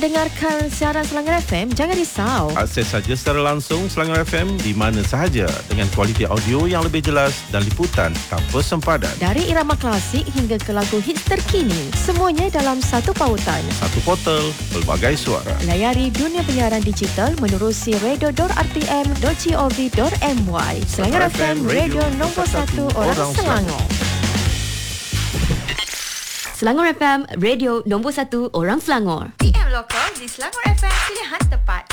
Dengarkan siaran Selangor FM, jangan risau. Akses saja secara langsung Selangor FM di mana sahaja dengan kualiti audio yang lebih jelas dan liputan tanpa sempadan. Dari irama klasik hingga ke lagu hits terkini, semuanya dalam satu pautan. Satu portal, pelbagai suara. Layari dunia penyiaran digital menerusi radio.rtm.gov.my. Selangor FM, radio nombor 1 orang Selangor. Selangor FM, radio nombor 1 orang Selangor. PM Lokal di Selangor FM, pilihan tepat.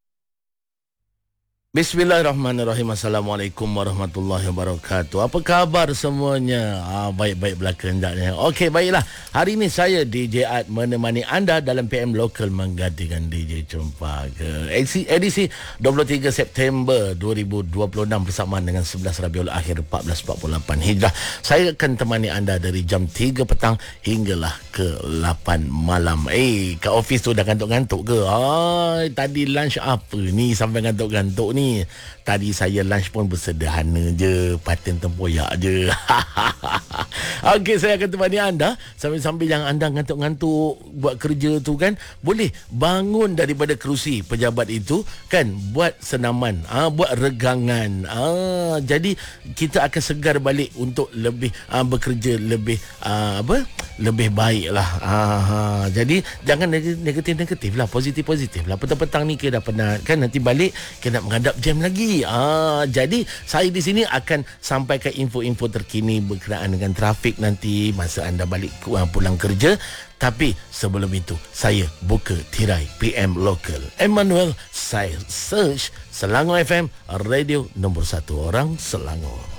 Bismillahirrahmanirrahim. Assalamualaikum warahmatullahi wabarakatuh. Apa khabar semuanya? Baik-baik belaka hendaknya. Okey, baiklah. Hari ini saya DJ Ad menemani anda dalam PM Lokal menggantikan DJ Cempaka. Edisi 23 September 2026 bersamaan dengan 11 Rabiul Akhir 1448 Hijrah. Saya akan temani anda dari jam 3 petang hinggalah ke 8 malam. Kat office tu dah ngantuk-ngantuk ke? Tadi lunch apa ni sampai ngantuk-ngantuk ni? Tadi saya lunch pun bersederhana je, patin tempoyak je. Okey, saya akan temani anda sambil-sambil yang anda ngantuk-ngantuk buat kerja tu kan, boleh bangun daripada kerusi pejabat itu kan, buat senaman, buat regangan. Jadi kita akan segar balik untuk lebih bekerja lebih lebih baik lah. Jadi jangan negatif-negatif lah, positif-positif lah. Petang-petang ni kita dah penat kan, nanti balik kita nak menghadap jam lagi. Jadi saya di sini akan sampaikan info-info terkini berkenaan dengan trafik nanti masa anda balik pulang kerja. Tapi sebelum itu saya buka tirai PM Lokal. Emmanuel, saya search Selangor FM, radio nombor 1 orang Selangor.